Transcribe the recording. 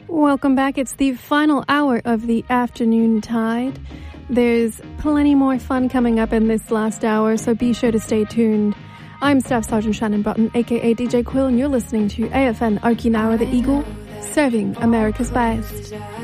Welcome back. It's the final hour of the Afternoon Tide. There's plenty more fun coming up in this last hour, so be sure to stay tuned. I'm Staff Sergeant Shannon Button, aka DJ Quill, and you're listening to AFN Okinawa the Eagle, serving America's best.